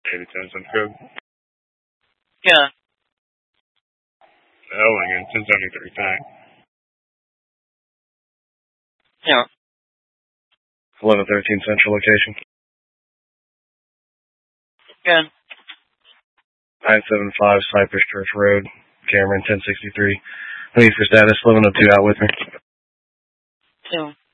8010 zip code. Yeah. Ellingen, 1073 tank. Yeah. 1113 central location. Good. 975 Cypress Church Road, Cameron, 1063. Need for status, 1102 out with me. 2.